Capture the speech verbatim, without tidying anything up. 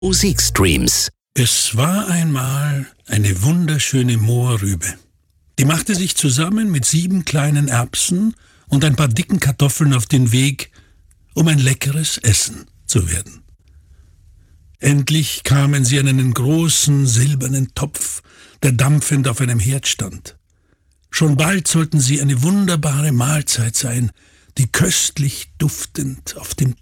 Musikstreams. Es war einmal eine wunderschöne Mohrrübe. Die machte sich zusammen mit sieben kleinen Erbsen und ein paar dicken Kartoffeln auf den Weg, um ein leckeres Essen zu werden. Endlich kamen sie an einen großen silbernen Topf, der dampfend auf einem Herd stand. Schon bald sollten sie eine wunderbare Mahlzeit sein, die köstlich duftend auf dem